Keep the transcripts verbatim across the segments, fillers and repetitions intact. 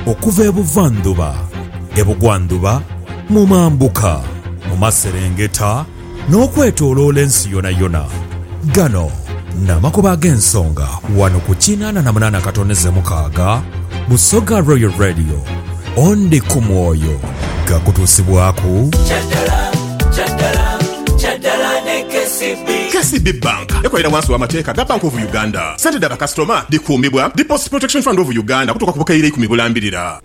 okuva ebuvanduba ebugwanduba mu mambuka mu maserengeta n'okwetooloola ensi yona yona. Gano n'amakuba g'ensonga wano ku kinaana na munaana katoneze mukaaga Busoga Royal Radio. Ondi ku mwoyo gakutuusibwaku Kyadala Kyadala Kyadala ne K C B. K C B Bank ekolera wansi w'amateeka ga Bank of Uganda. Ssente dda bakasitoma dikuumibwa Deposit Protection Fund of Uganda kutuuka ku bukaire ikumi bulambirira.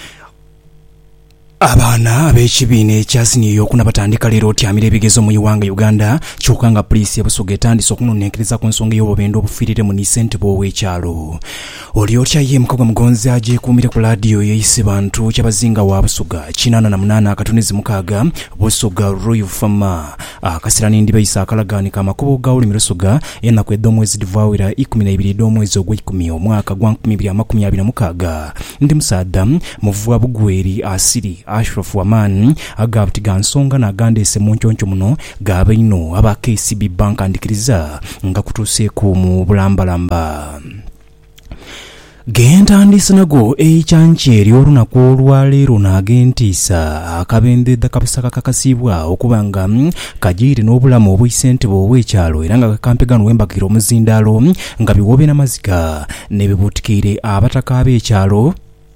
Abaana ab'ekibiina ekyasinyeeyo okunabatandika leero otyamira ebigezo mu Iwanga Uganda kyokka nga poliisi e Busoga etandise okunoonekkereza ku nsonga y'obubendo obufiirire mu Nicent bw'ow'ekyalo. Oli otya ye Mukago Mugonzi agyekuumire ku laadiyo yeeyise bantu kyabazinga wa Busoga kinaana na munaana akatonezi mukaaga Busoga Royal Farmer. Akaseera n'endiba eyisa akalaganika amakubo ga olulimi Lusoga y'ennaku edda omwezi Divawira ikumi na ibiri ed'omwezi ogw'ekumi omwaka gwa nkumi ibiri amakumi abiri na mukaaga. Ndi musaada muvuba bugweri asiri Ashraf Waman agabti gansonga na gandese mu nkyoncho muno gaba ino aba K C B Bank andikiriza nga kutuuseeko mu bulambalamba. Genda ndisanago eichanche eri olunaku olwaleero n'agentiisa akabendedda kabisa kakakasibwa okubanga kajiire n'obulamu obuyisente bw'ow'ekyalo era nga kampegano wembagiro omuzindaalo nga biwobe n'amaziga ne bibuutikire abataka ab'ekyalo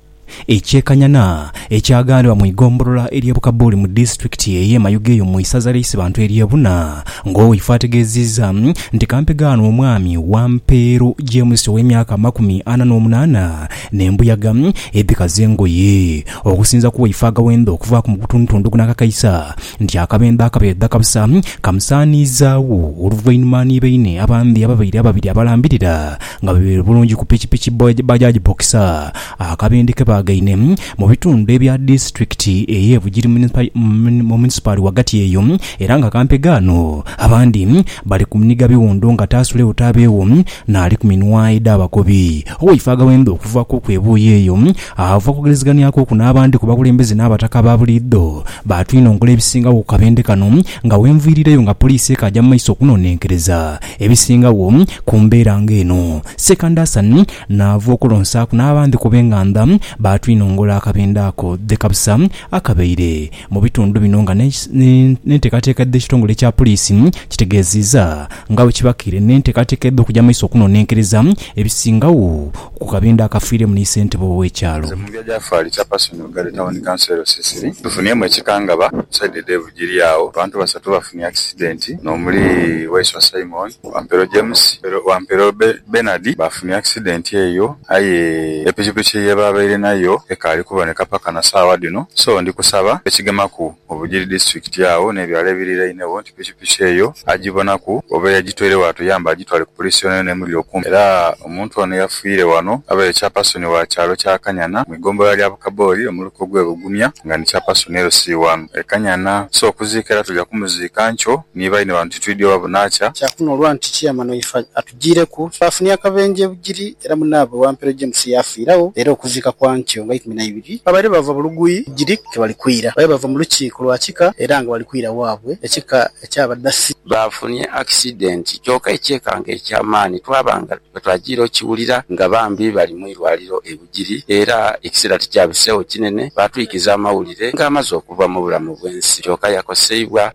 ekyekanyana ekyagandibwa mu igombolola ery'Ebukabuli mu district y'e Mayugeyo mu isaza ly'Ise bantu ery'Ebuna ng'owifa ategeezezza nti kampegano omwami Wampeero James ow'emyaka makumi ana n'omunaana n'embuyaga ebbikaze engoye okusinza ku wifa agawendo okuva ku mukutuntundu gunakakayisa nti akabendo akabedda kabusa kamusaanizaawo oluvannyuma nibeine abambi ababaire ababiri abalambirira nga bebere bulungi ku pikipiki bajaji boxer akabendeke againe mu bitundu ebya district eye Bugiri municipal wagati eyo era nga kampegano abandi bali ku mniga biwondo nga tasule utabeewo n'ali ku minwa eda abakobi owifaga wendo okuva ku kwebuye eyo ava kugelezganiako ku n'abandi ku bakulembeze n'abataka ba buliddo batwina onkola ebisinga ku kabende kano nga wenviirireyo nga poliisi ekajja mu maiso okunoonenkereza ebisingawo ku mbeera ng'eno. Sekandasan n'ava okulonsa ku n'abandi ku b'enganda batwinongola akabenda ako dekabusa akabeire mu bitundu bino nga n'enteekateekedde ekitongole kya poliisi kitegeezezza nga bwe kibakire n'enteekateekedde okujja maiso okunoonenkereza ebisingawo ku kabenda akafiire mu Nicent bw'ow'ekyalo. Mubya Jafari chairperson of Uganda Town Council Sisiri tufuniyemu ekikangaba side de Bugiri awo abantu basatu bafunye accident n'omuli Waiswa Simon Wampero James Wampero Benard bafunye accident eyo aye epikipiki yebabaire nayo ekali kuboneka paka na sawa dino so ndi kusaba ekigemaku Obugiri district yawo n'ebyalo ebirirayinewo nti pikipiki eyo agibonaku oba yagitwere watu yamba agitwale ku poliisi yona n'emuliro kumpi era omuntu ono yafiire wano abaye chairperson wa kyalo kya Kanyana mu igombola lya Bukaboli omuluko gwe Bugumya nga ni chairperson ero C one e Kanyana so okuziikira tujja kumuziika ncho niba ine bantu twidyo wabunacha kyakuno olwanti kiyamano ifa atugireku bafunia akabenje Bugiri era munabo Wampero James yafiirawo era okuziika kwa ncho nga ikumi na ibiri babale bava buluguyi Bugiri ke bali kwira baye bava mu lukiiko lwa kika era nga bali kwira waabwe ekika ekyabadasi bafunye accident kyoka ekyekanga ekyamaani twabanga twagiro kiwulira nga bambi bali mu irwaliro e Bugiri era ekisera tikyabiseewo kinene batwikiza amawulire ng'amaze okuva mu bulamu bw'ensi kyoka yakoseibwa.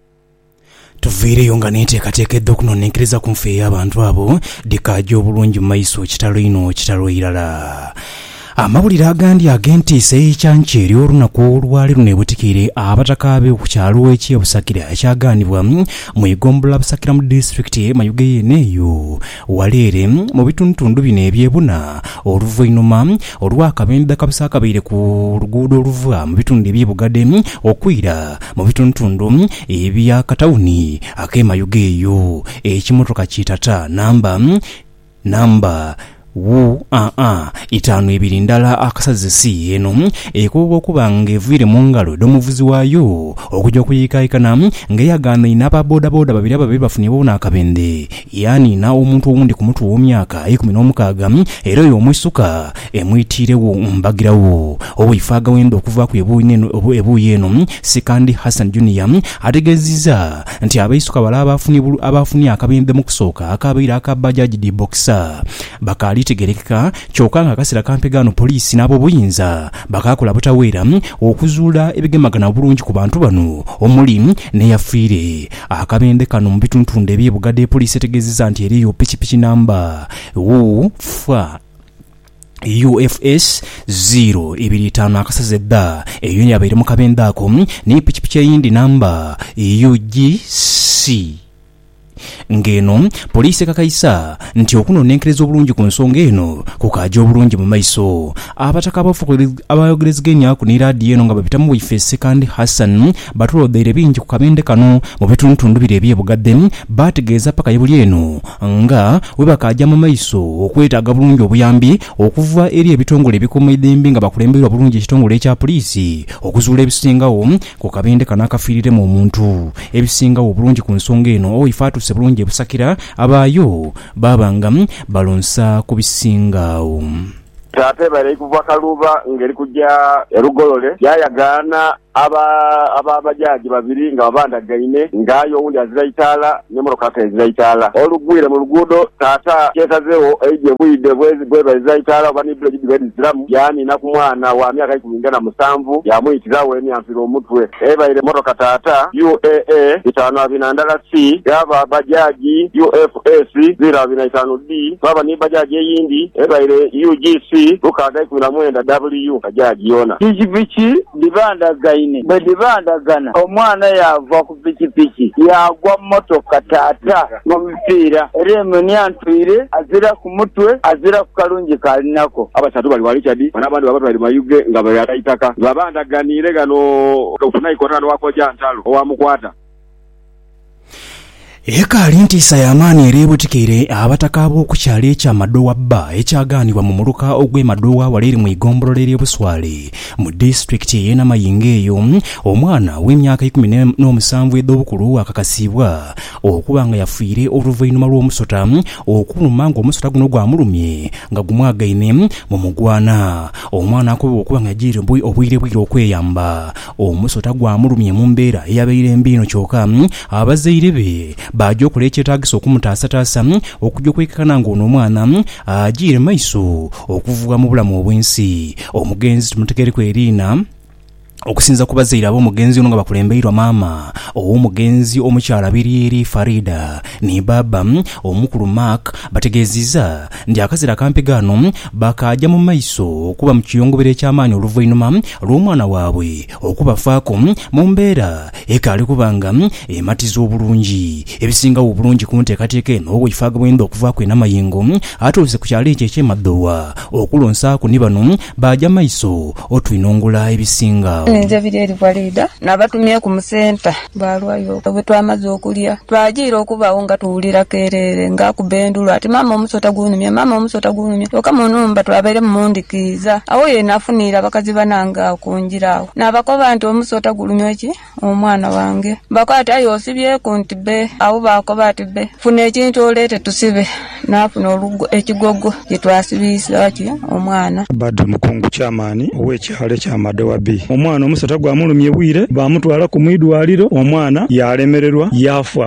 Tuviireyo nga n'enteekateekedde okunoonenkereza ku nfe y'abantu abo dikajja obulungi mu maiso kitalo ino kitalo irala. Amawulire agandi agentiisa ekyanki eri olunaku olwaleero n'ebutikire abataka abe ku kyalo ekye Busakira ekyaganibwa mu igombola Busakira mu district y'e Mayugeyo neeyo waleere mu bitundutundu bino eby'Ebuna oluvannyuma olw'akabenda kabusa akabaire ku luguudo oluva mu bitundu eby'Ebugadde okwira mu bitundutundu ebya Katawuni ak'e Mayugeyo ekimotoka kitata namba namba wu a a itano ebiri ndala akasazesi eno ekuba okuba ng'eviire mu ngalo d'omuvuzi waayo okujja okuyikaayikana ng'eyagana inaba boda boda babiri ababiri bafunye boona akabende yaani na omuntu owundi ku mutwe w'omyaka ikumi n'omukaaga era oyo omwisuka emuyitiirewo mbagirawo obwifaaga wenda okuva ku ebuuyi eno Sikandi Hassan Junior ategeezezza nti abaisuka bala abafunye abafunye akabende mu kusooka akabaire aka bajaji di boxer bakali litegerekeka kyokka nga akaseera kampegano poliisi n'abo buyinza bakakola butaweera okuzuula ebigemagana bulungi ku bantu bano omuli neyafiire. Akabenje kano mu bituntunde eby'ebugadde poliisi etegeezezza nti eriyo pikipiki namba U F U F S zero ibiri tano akasaze dda eyo yabaire mu kabenje ako ne pikipiki eyindi namba U G C. Ngeno poliisi kakayisa nti okunonenkereza obulungi ku nsonga eno kukajja obulungi mu maiso. Abataka abayogerezeganya ku n'iraadiyo eno nga babitamu Wife Second Hassan batuloddeire bingi ku kabenje kano mu bituntundu bire eby'ebugadde bategeeza paka yebuli eno nga we bakajja mu maiso okwetaaga bulungi obuyambi okuva eri ebitongole ebikuuma eddembe nga bakulemberwa bulungi ekitongole ekya poliisi okuzuula ebisingawo ku kabenje kano akafiirire mu omuntu. Ebisingawo bulungi ku nsonga eno oifatu bulungi busakira abaayo babanga balonsa ku bisingawo. Tate bali kuva Kaluba ngeri kujja erugolole yayagaana aba ababajaji babiri nga babandagaine ngayo uli aziraitala ne moroka eziraitala olugwire mu lugudo tata kyesazewo eje bwide bwezi bweba eziraitala bani bile bidi ziramu yani na kumwana wa myaka ikumi na musanvu yamuyitirawo emyanfiro omutwe ebaire moroka tata U A A itano binandala C yaba bajaji U F S zero binatano D baba ni bajaji eyindi ebaire U G C lukaga ikumi na mwenda W bajaji yona kijibiki libanda ine bedibandagana omwana yava ku pikipiki yagwa motoka tata mu mipiira remoni antwire azira ku mutwe azira ku kalungi kalinako abasatu bali wali chadi bana bandu babatu bali mayuge nga bayataitaka babandaganire gano okufuna ikotano wako jantalo owamukwata. Ekaali ntiisa y'amaanyi ereebutikire abataka b'okukyalo eky'Amadowa bba ekyagaanibwa mu muluka ogw'Emadowa waleeri mu igombolola ery'Obuswale mu disitulikiti ey'e Namayinga eyo. Omwana w'emyaka ikumi n'omusanvu ed'obukulu akakasibwa okuba nga yafiire oluvannyuma lw'omusota okuluma ng'omusota guno gwamulumye nga gumwagaine mu mugwana. Omwana akubibwa okuba nga yagiire obwire bwire okweyamba. Omusota gwamulumye mu mbeera eyabaire mbi ino kyokka abazaire be bajja okola ekyetaagisa okumutaasataasa okujja okwekakana ng'ono omwana agiire maiso okuvuga mu bulamu obw'ensi. Omugenzi tumutegereko eriina okusinza ku bazaire ab'omugenzi ono nga bakulembeirwa maama ow'omugenzi omukyala Birieri Farida ne baba omukulu Mark bategeezizza nti akaseera kampegano bakajja mu maiso okuba mu kiyongobero eky'amaanyi oluvannyuma lw'omwana waabwe okubafaako mu mbeera ekaali kubanga ematiza obulungi. Ebisingawo obulungi ku nteekateeka eno obwifaaga bwenda okuvaako e Namayingo atuuse ku kyalo ekyo eky'Emadowa okulonsaako ne bano bajja maiso otwinongola ebisingawo. Nze Birieri Farida nabatumye ku musenta balwayo bwe twamaze okulya twagira okubawo nga tuwulira kerere nga kubendulu ati mama omusota gunumye mama omusota gunumye yoka munumba twabaire mumundikiza awo ye nafunira bakazi bananga okunjirawo nabakoba nti omusota gulumye ki omwana wange bakwata ayo osibye ku nti be awo bakoba ati be funa ekintu olete tusibe nafuna olugo ekigogo kitwasibisa ki omwana badde mukungu kyamaani ow'ekyalo ky'Amadowa B. Omwana omusota gwamulumye bwire bamutwala ku mwidwaliro omwana yalemererwa yafa.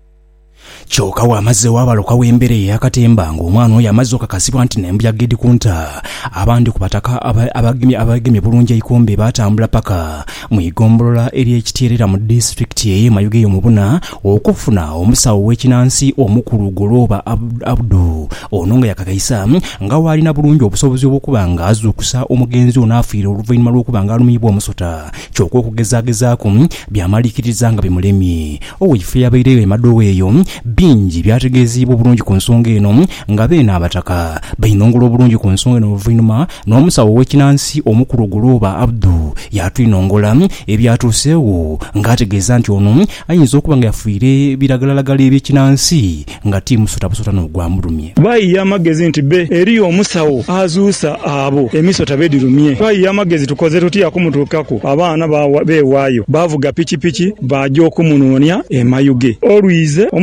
Kyokka wamaze wabaloka w'embeera eyakatemba ng'omwana oyo amaze okakasibwa nti nembya gedi kunta abandi ku bataka abagemye abagemye bulungi eikombe batambula paka mu igombolola ery'ekityeerera mu disitulikiti ey'e Mayuge eyo mu Buna okufuna omusawo w'ekinansi omukulu Goloba Abdu ono nga yakakayisa nga waalina bulungi obusobozi obw'okuba nga azuukusa omugenzi ono afiire oluvannyuma lw'okuba nga alumibwa omusota kyokka okugezaagezaako byamaliikiriza nga bimulemye. Owaife yabaire Emadowa eyo bingi byategeezibwa obulungi ku nsonga eno nga beena abataka bayinongola obulungi ku nsonga eno oluvannyuma n'omusawo w'ekinansi omukulu Goloba Abdu yatwinongola ebyatuuseewo ng'ategeeza nti ono ayinza okuba nga yafiire biragalalagala eby'ekinansi nga timusota busota n'ogwamulumye. Bayiya amagezi nti be eriyo omusawo azuusa abo emisota bedirumye. Bayiya amagezi tukoze tutya kumutuukako abaana beewaayo bavuga pikipiki bajja okumunoonya e Mayuge olwize omusawo ye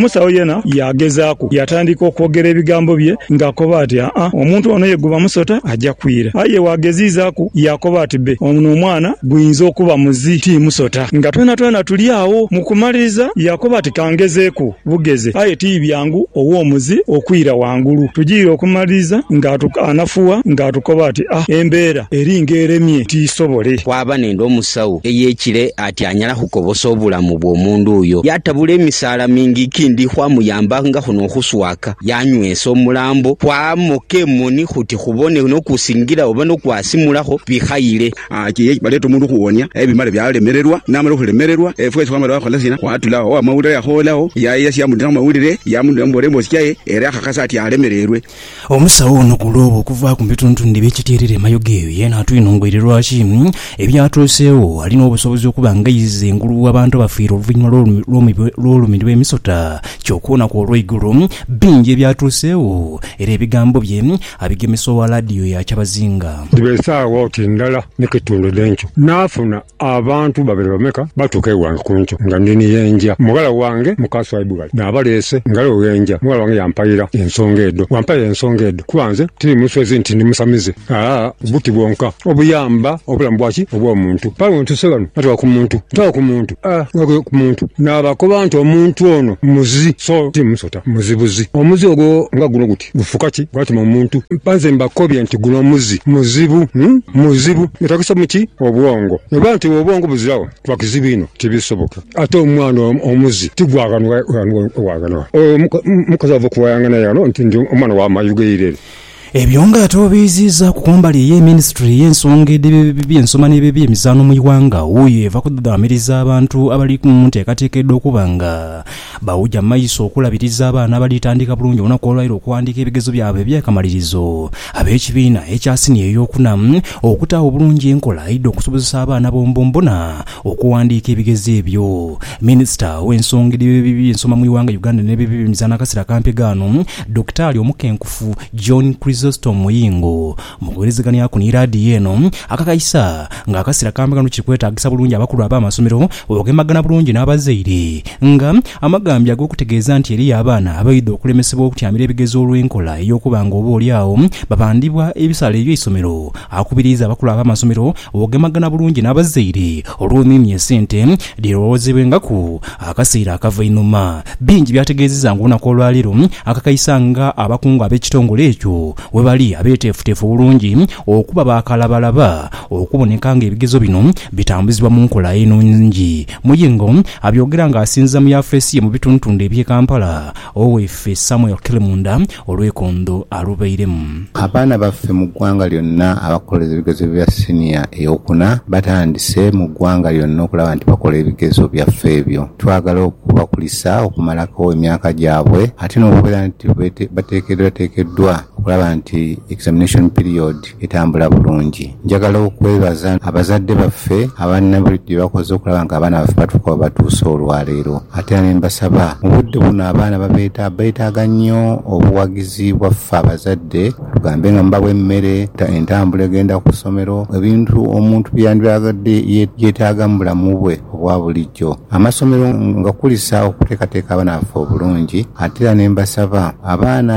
tena yagezaako yatandika okwogera ebigambo bye ng'akoba ati aa omuntu ono ye guba musota ajja kwira aye wagezizaako yakoba ati be ono omwana guyinza okuba muzi ti musota nga twena twena tuli awo mu kumaliriza yakoba ati kangezeeko bugeze aye ti byangu ow'omuzi okwira wangulu tugiire okumaliriza ng'anafuwa ng'atukoba ati ah embeera eringa eremye tiisobole kwaba nendo omusawo eyekire ati anyala kukobosa obulamu bw'omundu oyo yatabula emisaala mingi kindi kwamuyamba nga kuno okuswaka yanywesa omulambo kwamoka emoni kuti kubone n'okusingira oba n'okwasimulako bihayire baleeta omundu okuwonya ebimala byalemererwa namala okulemererwa efwe twamala wakola sina watulawo amawulire yahoolawo yayasiyamudira amawulire yamudira embozi kyaye era akakasa ati alemererwe omusawo ono ku lw'obwo okuva ku mbituntundi b'ekiteerere mayogeeyo yena atuyinongwere lwaki ebyatuuseewo alina obusobozi okuba nga yize engulu abantu abafiire oluvannyuma lw'olumi lw'emisota kyokuwonako olw'eigulu bingi ebyatuuseewo era ebigambo bye abigemesa owa laadiyo ya Kyabazinga tibesaawo oti ndala n'ekitundu n'enkyo naafuna abantu babiri bameka batuuka ewange ku nkyo nga ndini yenja mugala wange mukaswaibugali naabaleese ngalo wenja mugala wange yampayira ensonga edo wampayira ensonga edo kubanze tiri muswezi nti ndi musamize aa buti bwonka obuyamba obulamu bwaki obw'omuntu pale muntu sebano atwa ku muntu atwa ku muntu ah ngako ku muntu n'abakoba nti omuntu ono muzi so ti musota muzibuzi omuzi ogwo nga guno guti gufuka ki gwatuma omuntu mpanze mbakobye nti guno muzi muzibu hmm? muzibu etakisa muki obwongo eba nti obwongo buzirawo twakizibu ino tibisoboka ate omwana omuzi tigwaganwa waganwa mukazi ava okuwayangana yano nti ndi omwana wa mayugeirere ebyo nga tobiziza ku kumbali y'eminisitule y'ensonga by'ensoma n'ebyemizaano mu Uganda wuyo eva kuddaamiriza abantu abali ku nteekateekeddwa okuba nga bawujja maiso okulabiriza abaana abalitandika bulungi olunaku olwaliro okuwandiika ebigezo byabwe eby'akamalirizo ab'ekibiina ekyasini ey'okuna okutaawa obulungi enkola idde okusobozesa abaana bombombona okuwandiika ebigezo ebyo. Minisita w'ensonga by'ensoma mu Uganda Uganda n'ebyemizaano akasera kampegaano Dokitaali omukenkufu John Chris Zostom Muyingo mukuwelezeganya ku iraadiyo eno akakayisa ng'akasera kambagano kikwetaagisa bulungi abakulu ab'amasomero okemagana bulungi n'abazaire nga amagambye ag'okutegeeza nti eri abaana abayidde okulemesebwa okutyamira ebigezo olw'enkola ey'okuba nga oba oliawo babandibwa ebisale eby'essomero akubiriza abakulu ab'amasomero okemagana bulungi n'abazaire olw'omimya esente lirowoozebwengaku akaseera akava einuma. Bingi byategeezeza ng'olunaku olwaleero akakayisa nga abakungu ab'ekitongole ekyo we bali abeeteefuteefu bulungi okuba bakalabalaba okuboneka nga ebigezo bino bitambuzibwa mu nkola ennungi. Muyingo abyogera ng'asinza mu yafeesi mu bituntundu eby'e Kampala oweffe Samuel Kilemunda olw'ekondo alubairemu. Abaana baffe mu ggwanga lyonna abakoleza ebigezo bya siniya eyokuna batandise mu ggwanga lyonna okulaba nti bakola ebigezo byaffe ebyo. Twagala okubakulisa okumalako emyaka gyabwe ate n'okubeera nti bateekeddwa teekeddwa okulaba nti examination period etambula bulungi. Njagala okwebaza abazadde baffe abannabulidde bakoze okulaba nga abaana baffe batuuka batuusa olwaleero. Ate ne mbasaba mu budde buno abaana babeeta beetaaga nnyo obuwagizi bwaffe abazadde tugambe nga mbawa emmere entambula egenda ku ssomero ebintu omuntu byandibyagadde yeetaaga mu bulamu bwe obwa bulijjo. Amasomero nga kulisa okuteekateeka abaana baffe obulungi. Ate era ne mbasaba abaana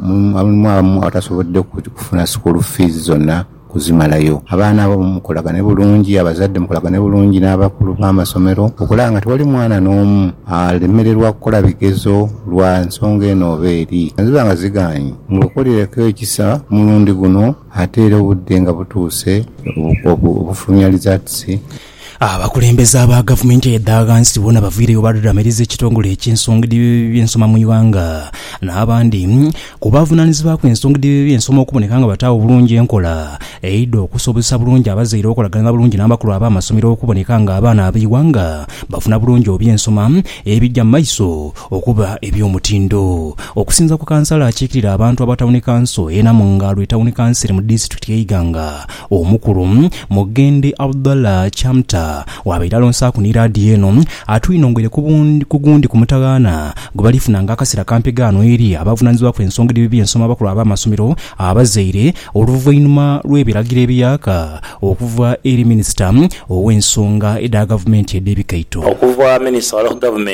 abamu abatasobodde kufuna school fees zonna kuzimalayo. Abaana abo mukolagane bulungi, abazadde mukolagane bulungi n'abakulu b'amasomero okulaba nga tewali mwana n'omu alemererwa kukola bigezo lwa nsonga eno oba eri. Ziba nga ziganye mukolereko ekisa mulundi guno ate era obudde nga butuuse obufulumya results. Abakulembeze aba gavumenti eddaaga nsi bona baviireyo baddaamiriza ekitongole eky'ensonga by'ensoma mu Uganda n'abandi ku bavunaanyizibwako ensonga by'ensoma okuboneka nga bataawa bulungi enkola eidde okusobozesa bulungi abazaire okolagana bulungi n'abakulu ab'amasomero okuboneka nga abaana ab'Uganda bafuna bulungi oby'ensoma ebijja mu maiso okuba eby'omutindo. Okusinza ku kansala akiikirira abantu abatawuni kanso ena mu ngalo etawuni kanseri mu disitulikiti y'Iganga omukulu Mugende Abdallah Chamta wabaira lonsa ku iraadiyo eno atuyinongere ku gundi ku mutagaana gwe balifuna ng'akasera kampegaano eri abavunaanyizibwa ku ensonga by'ensoma abakulu ab'amasomero abazaire oluvannyuma lw'ebiragiro ebyaka okuva eri minisita ow'ensonga edda gavumenti edda ebikaito. Okuva minisita wa gavumenti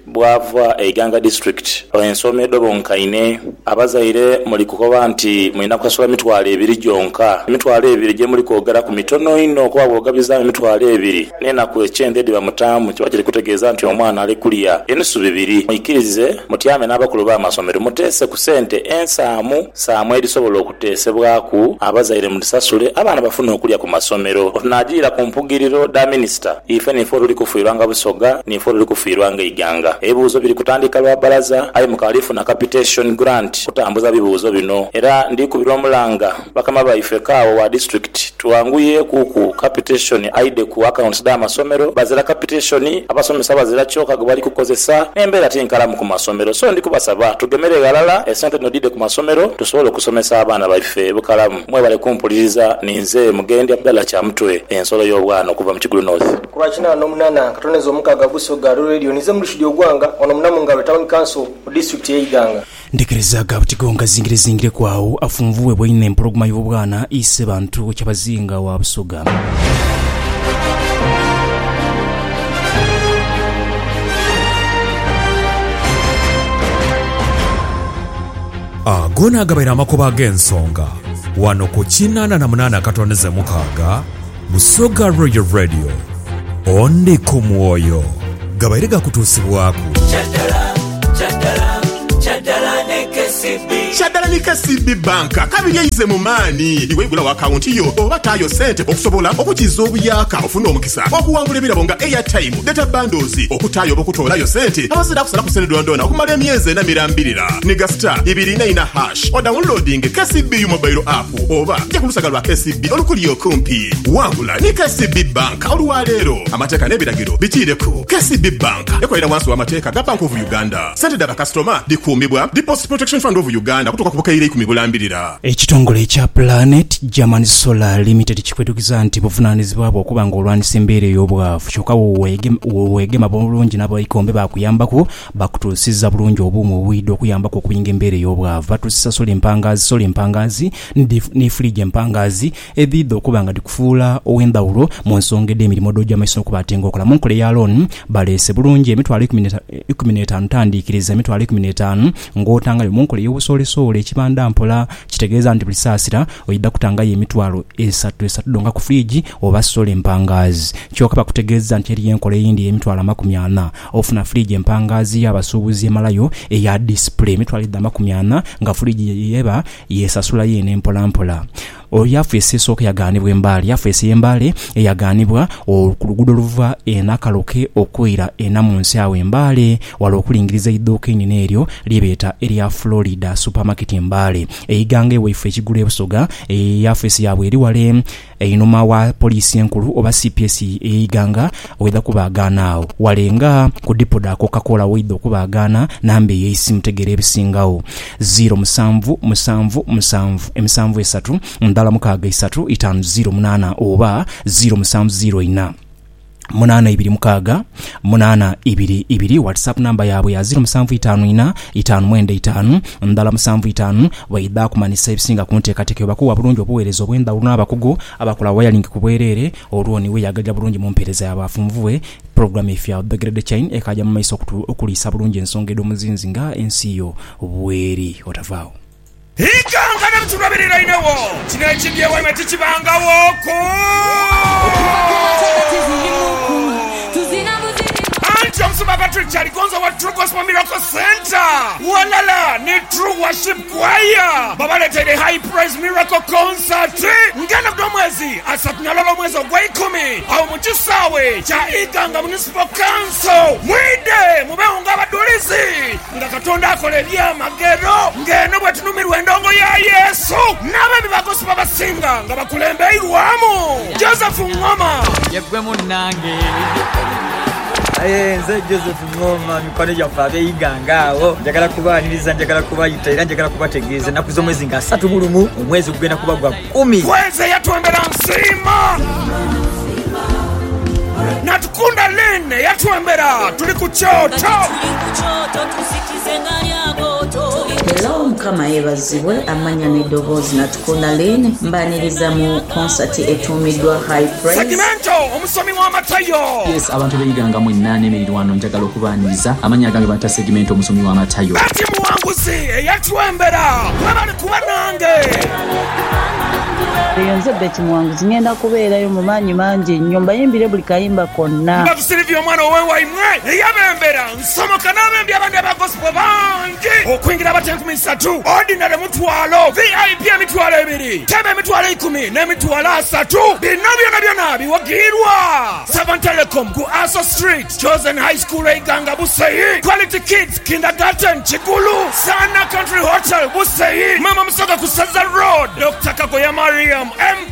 bwava Iganga district ensomero bonkaine abazaire muli kukoba nti mwina kusula mitwalo ebiri jonka mitwalo ebiri je muli kogera ku mitono ino kwa bogabiza mitwalo ebiri nena ku echende diba mutamu kibakiri kutegeeza nti omwana ali kulia ensu bibiri muyikirize mutyame n'abakulu ba masomero mutese ku sente ensaamu saamu edisobola okutesebwaku abazaire mutisasule abaana bafuna okulya ku masomero otunajira ku mpugiriro da minister ife nifo tuli kufiirwanga Busoga nifo tuli kufiirwanga Iganga ebibuuzo biri kutandika lwa balaza ayi mukalifu na capitation grant kutambuza bibuuzo bino era ndi kubirwa omulanga bakama baife kaawo wa district tuwanguye kuku capitation aide ku accounts da masomero bazira capitation abasomesa bazira choka bali kukozesa embera tinkalamu ku masomero so ndi kubasaba tugemere galala esente nodide ku masomero tusobole kusomesa abaana baife bukalamu mwe bale kumpuliriza ninze mugende Abdalla Kyamutwe ensolo y'obwana okuva mu Kigulu North kuba kina no munana katoneza omukaga Busoga radio nize mu studio gwanga ono munamu ngalo town council district ya Iganga ndekereza gabutigonga zingire zingire kwawo afunvuwe bwine programa y'obwana ise bantu kyabazinga wa Busoga agona agabaira amakuba g'ensonga wano ku kinana na munana katoneze mukaga Busoga Royal Radio onde ku mwoyo gabaire gakutuusibwaku Chadala, chadala, chadala ne K C B Chadala ne K C B banka kabiri yize mu maani iwe igula wa account yo oba tayo sente okusobola okukiza obuyaka ofuna omukisa okuwangula ebirabo nga airtime data bundles okutayo okutolayo sente abazira kusala ku sente dondona okumala emyezi na mirambirira niga star ibiri na hash o downloading K C B mobile app oba je kulusaga lwa K C B olukuli okumpi wangula ne K C B banka olwalero amateka nebiragiro bitireko K C B banka ekolera wansi wa mateka ga Bank of Uganda sente daba customer dikuumibwa Deposit Protection Fund of Uganda kutoka kubuka ire ikumi bulambirira ekitongole ekya Planet German Solar Limited kikwetukiza nti buvunaanyizibwa bwo okubanga olwanisa embeera ey'obwavu kyokka weegema bulungi n'abayikombe bakuyambako bakutuusiza bulungi obuumu obwidde okuyambako okuyinga embeera ey'obwavu batuusisa sola empangazi sola empangazi ne fridge empangazi ebidde okubanga dikufuula ow'endawulo mu nsonga edde emirimu dojja maiso okuba atenga okola mu nkole ya loan baleese bulungi emitwalo ikumi n'etaano tandiikiriza emitwalo ikumi n'etaano ng'otangayo mu nkole y'obusoolesole ekibanda mpola kitegeeza nti buli saasira oyidda kutangayo emitwalo esatu esatu donga ku fridge oba sola empangazi kyokka bakutegeeza nti eriyo enkola eyindi y'emitwalo amakumi ana ofuna fridge empangazi y'abasuubuzi emalayo eya display emitwalo idda amakumi ana nga fridge yeba yesasula yene mpola mpola oyafeesi esooka yaganibwa embaale yafeesi y'embaale eyaganibwa okulugudo luva enakaloke okwira enamunsi awo embaale wala okulingiriza idduuka enene eryo libeeta erya Florida supermarket embaale Eiganga ewaife ekigulu e Busoga yafeesi yaabwe eri wale einuma wa poliisi enkulu oba C P S Eiganga wedda kubaagaana awo walenga ku dipoda Coca-Cola wedda okubaagaana namba ey'essimu tegera ebisingawo zero musanvu musanvu musanvu emisanvu esatu ndala mukaaga isatu itaano zero munana oba zero musanvu zero ina munana ibiri mukaaga munana ibiri ibiri WhatsApp namba yabwe ya zero musanvu itaano ina itaano mwenda itaano ndala musanvu itaano waida kumanisa ebisinga kunteekateeka bakuwa bulungi obuweereza obwenda buluna abakugu abakola wiring ku bwerere olwoni we yagalya bulungi mu mpeereza y'abafunvuwe program if ya the grade chain ekaja mu maiso okulisa bulungi ensonga edomuzinzi nga ensi yo bweri otavaawo Iganga na mtulabirira inewo kino ekibye wa imeti kibangawo ko Anti omusumba Patrick Chaligonzo wa True Gospel Miracle Center walala ni True Worship Choir babaletere High Praise Miracle Concert ngena bdo mwezi asatunalolo mwezi ogwa ikumi au mukisawe kya Iganga Municipal Council mwide mubeunga abadulizi nga Katonda akole ebyamagero ngeno bwe tunumirwa endongo ya Yesu n'ababi ba gospel basinga nga bakulembeirwamu Joseph Ngoma yegwe munange Aye nze Joseph Ngoma mipane ya fave Iganga awo njagala kubaniriza njagala kubayita era njagala kubategeeza nakuzo mwezi nga satu bulumu omwezi kugenda kuba gwa kumi kweze yatwembera nsima natukunda lene yatwembera tuli ku kyoto Hello mukama yeebazibwe amanya n'eddoboozi natukunda lene mbaniriza mu konsati etuumiddwa high praise segmento omusomi w'amatayo. Yes, abantu b'Iganga mwenna n'emirirwano njagala okubaaniriza amanya gange bata segmento omusomi w'amatayo. Bati muwanguzi eyatwembera bwebali kuba nange. Nze Beti Muwanguzi ngenda kubeerayo mu maanyi mangi nnyo mbayimbire buli kayimba konna. Batusirivya omwana owewaimwe eyabembera nsomoka n'abembi abandi aba gospel bangi okwingira abate enkumi ssatu ordinary mutwalo V I P emitwalo ebiri tebe emitwalo ikumi n'emitwalo asatu bino byona byona biwagirwa Seven Telecom ku Aso Street Chosen High School Iganga Buseyi Quality Kids Kindergarten Chikulu Sana Country Hotel Buseyi Mama Musoga ku Saza Road Doctor Kagoya Mariam M